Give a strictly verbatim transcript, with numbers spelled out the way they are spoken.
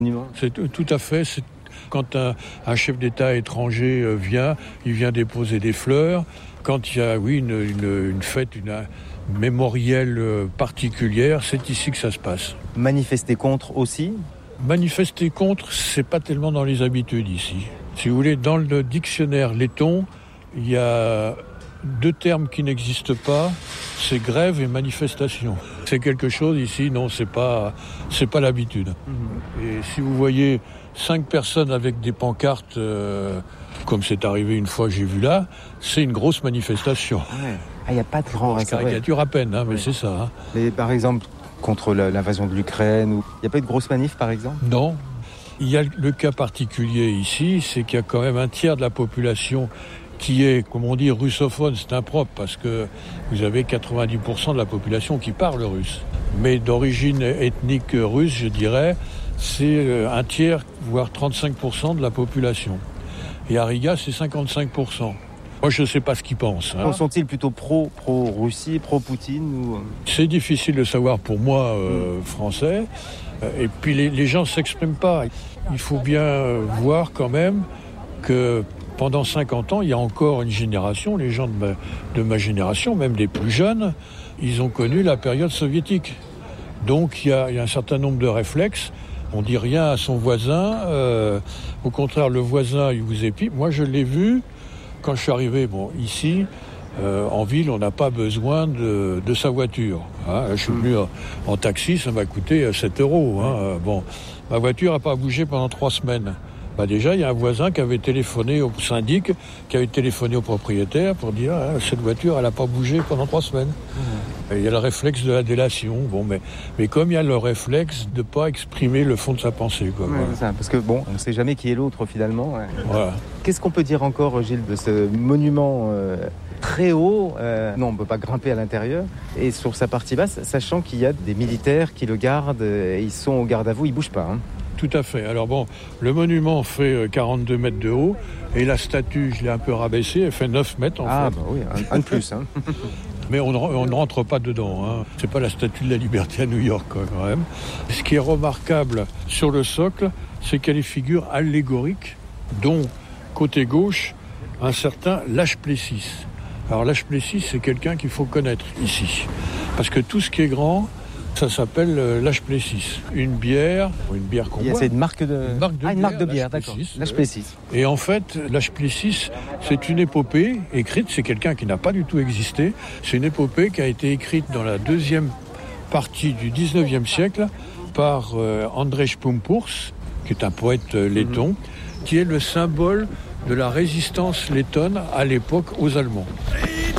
C'est tout, tout à fait. C'est, quand un, un chef d'État étranger vient, il vient déposer des fleurs. Quand il y a, oui, une, une, une fête, une, une mémorielle particulière, c'est ici que ça se passe. Manifester contre aussi ? Manifester contre, c'est pas tellement dans les habitudes ici. Si vous voulez, dans le dictionnaire letton, il y a deux termes qui n'existent pas, c'est grève et manifestation. C'est quelque chose ici, non, c'est pas, c'est pas l'habitude. Mmh. Et si vous voyez cinq personnes avec des pancartes, euh, comme c'est arrivé une fois que j'ai vu là, c'est une grosse manifestation. Ouais. Ah, il n'y a pas de grand... Je caricature à peine, hein, mais oui. C'est ça. Hein. Mais par exemple, contre la, l'invasion de l'Ukraine, ou... il n'y a pas eu de grosse manif, par exemple ? Non. Il y a le cas particulier ici, c'est qu'il y a quand même un tiers de la population qui est, comme on dit, russophone. C'est impropre parce que vous avez quatre-vingt-dix pour cent de la population qui parle russe. Mais d'origine ethnique russe, je dirais, c'est un tiers, voire trente-cinq pour cent de la population. Et à Riga, c'est cinquante-cinq pour cent. Moi, je ne sais pas ce qu'ils pensent. Hein. Sont-ils plutôt pro, pro-Russie, pro-Poutine ou... C'est difficile de savoir pour moi, euh, mmh. français. Et puis les, les gens ne s'expriment pas. Il faut bien voir quand même que pendant cinquante ans, il y a encore une génération, les gens de ma, de ma génération, même les plus jeunes, ils ont connu la période soviétique. Donc il y a, il y a un certain nombre de réflexes. On dit rien à son voisin. Euh, au contraire, le voisin, il vous épie. Moi, je l'ai vu quand je suis arrivé bon, ici. Euh, en ville, on n'a pas besoin de, de sa voiture. Hein. Je suis venu en, en taxi, ça m'a coûté sept euros. Hein. Bon, ma voiture n'a pas bougé pendant trois semaines. Bah déjà, il y a un voisin qui avait téléphoné au syndic, qui avait téléphoné au propriétaire pour dire ah, cette voiture, elle n'a pas bougé pendant trois semaines. Mmh. Il y a le réflexe de la délation. Bon, mais, mais comme il y a le réflexe de ne pas exprimer le fond de sa pensée. Quoi, ouais, voilà. C'est ça, parce que bon, on ne sait jamais qui est l'autre finalement. Ouais. Voilà. Qu'est-ce qu'on peut dire encore, Gilles, de ce monument euh, très haut euh, Non, on ne peut pas grimper à l'intérieur. Et sur sa partie basse, sachant qu'il y a des militaires qui le gardent, et ils sont au garde à vous, ils ne bougent pas. Hein. Tout à fait. Alors bon, le monument fait quarante-deux mètres de haut et la statue, je l'ai un peu rabaissée, elle fait neuf mètres en ah, fait. Ah bah oui, un, un de plus. Hein. Mais on, on ne rentre pas dedans. Hein. C'est pas la statue de la Liberté à New York quoi, quand même. Ce qui est remarquable sur le socle, c'est qu'elle est figure allégorique, dont côté gauche, un certain Lâche Plessis. Alors Lâche Plessis, c'est quelqu'un qu'il faut connaître ici. Parce que tout ce qui est grand, ça s'appelle euh, Lâche Plessis. Une bière, une bière qu'on boit. C'est une marque de, une marque de ah, bière, une marque de bière, d'accord. Lâche Plessis. Et en fait, Lâche Plessis, c'est une épopée écrite, c'est quelqu'un qui n'a pas du tout existé. C'est une épopée qui a été écrite dans la deuxième partie du dix-neuvième siècle par euh, Andrzej Pumpurs, qui est un poète euh, letton, mm-hmm. qui est le symbole de la résistance lettonne à l'époque aux Allemands.